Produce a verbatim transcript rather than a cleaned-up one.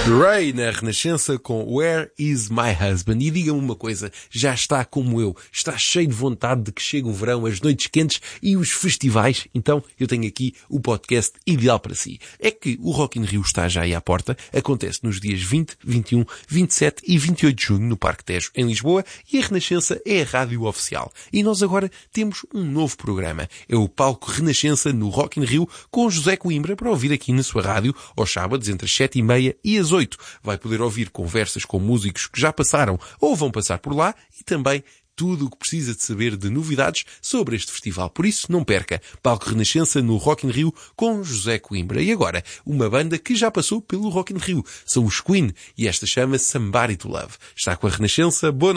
Ray na Renascença com Where is my husband? E diga-me uma coisa, já está como eu, está cheio de vontade de que chegue o verão, as noites quentes e os festivais? Então eu tenho aqui o podcast ideal para si. É que o Rock in Rio está já aí à porta, acontece nos dias vinte, vinte e um, vinte e sete e vinte e oito de junho no Parque Tejo, em Lisboa, e a Renascença é a rádio oficial. E nós agora temos um novo programa. É o Palco Renascença no Rock in Rio com José Coimbra para ouvir aqui na sua rádio aos sábados entre as sete e meia e as oito. Vai poder ouvir conversas com músicos que já passaram ou vão passar por lá e também tudo o que precisa de saber de novidades sobre este festival. Por isso, não perca. Palco Renascença no Rock in Rio com José Coimbra. E agora, uma banda que já passou pelo Rock in Rio. São os Queen e esta chama-se Somebody to Love. Está com a Renascença. Boa noite.